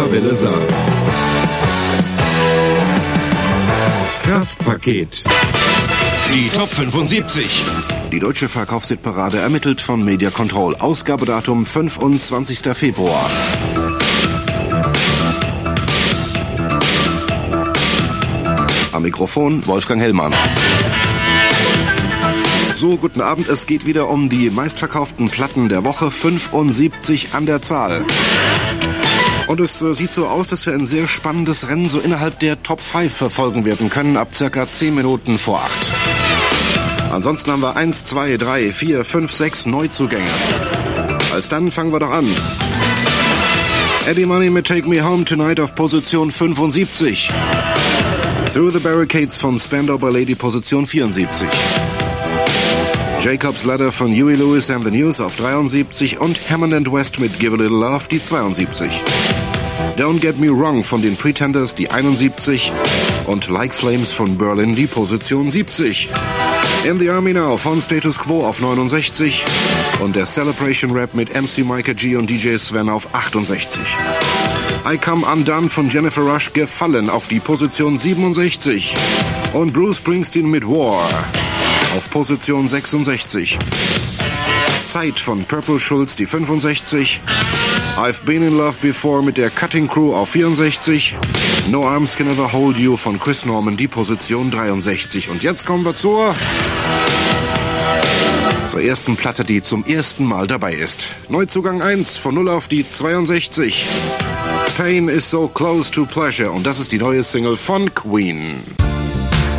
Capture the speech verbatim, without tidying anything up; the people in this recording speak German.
Welle Saar. Kraftpaket. Die Top fünfundsiebzig. Die deutsche Verkaufshitparade ermittelt von Media Control. Ausgabedatum fünfundzwanzigster Februar. Am Mikrofon Wolfgang Hellmann. So, guten Abend. Es geht wieder um die meistverkauften Platten der Woche. fünfundsiebzig an der Zahl. Und es äh, sieht so aus, dass wir ein sehr spannendes Rennen so innerhalb der Top fünf verfolgen werden können, ab circa zehn Minuten vor acht. Ansonsten haben wir eins, zwei, drei, vier, fünf, sechs Neuzugänge. Als dann fangen wir doch an. Eddie Money mit Take Me Home Tonight auf Position fünfundsiebzig. Through the Barricades von Spandau Ballet, die Position vierundsiebzig. Jacob's Ladder von Huey Lewis and the News auf dreiundsiebzig und Hammond and West mit Give a Little Love, die zweiundsiebzig. Don't Get Me Wrong von den Pretenders, die einundsiebzig. Und Like Flames von Berlin, die Position siebzig. In the Army Now von Status Quo auf neunundsechzig. Und der Celebration Rap mit M C Micah G und D J Sven auf achtundsechzig. I Come Undone von Jennifer Rush gefallen auf die Position siebenundsechzig. Und Bruce Springsteen mit War auf Position sechsundsechzig. Zeit von Purple Schulz, die fünfundsechzig. I've Been in Love Before mit der Cutting Crew auf vierundsechzig. No Arms Can Ever Hold You von Chris Norman, die Position dreiundsechzig. Und jetzt kommen wir zur, zur ersten Platte, die zum ersten Mal dabei ist. Neuzugang eins, von null auf die zweiundsechzig. Pain is so close to pleasure. Und das ist die neue Single von Queen.